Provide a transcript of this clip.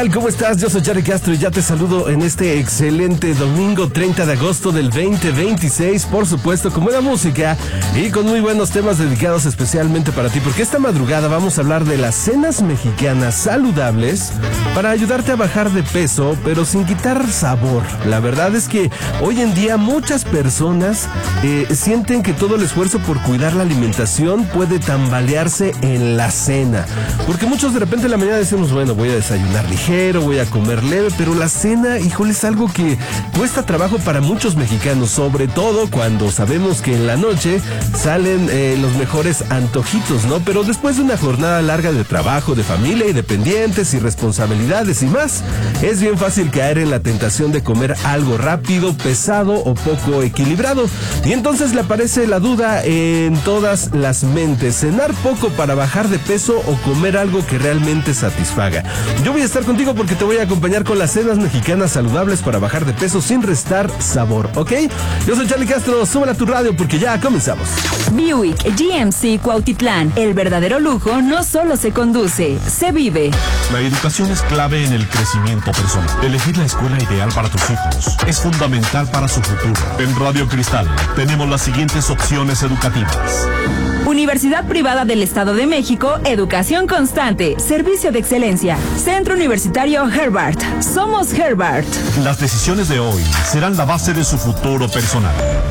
¿Cómo estás? Yo soy Charlie Castro y ya te saludo en este excelente domingo 30 de agosto del 2026, por supuesto con buena música y con muy buenos temas dedicados especialmente para ti, porque esta madrugada vamos a hablar de las cenas mexicanas saludables para ayudarte a bajar de peso, pero sin quitar sabor. La verdad es que hoy en día muchas personas sienten que todo el esfuerzo por cuidar la alimentación puede tambalearse en la cena, porque muchos de repente en la mañana decimos, bueno, voy a desayunar ligero, voy a comer leve, pero la cena, híjole, es algo que cuesta trabajo para muchos mexicanos, sobre todo cuando sabemos que en la noche salen los mejores antojitos, ¿no? Pero después de una jornada larga de trabajo, de familia y de pendientes y responsabilidades y más, es bien fácil caer en la tentación de comer algo rápido, pesado o poco equilibrado. Y entonces le aparece la duda en todas las mentes: cenar poco para bajar de peso o comer algo que realmente satisfaga. Yo voy a estar contigo porque te voy a acompañar con las cenas mexicanas saludables para bajar de peso sin restar sabor, ¿ok? Yo soy Charlie Castro, súbela a tu radio porque ya comenzamos. Buick GMC Cuautitlán, el verdadero lujo no solo se conduce, se vive. La educación es clave en el crecimiento personal. Elegir la escuela ideal para tus hijos es fundamental para su futuro. En Radio Cristal tenemos las siguientes opciones educativas: Universidad Privada del Estado de México, educación constante, servicio de excelencia. Centro Universitario Herbart. Somos Herbart. Las decisiones de hoy serán la base de su futuro personal.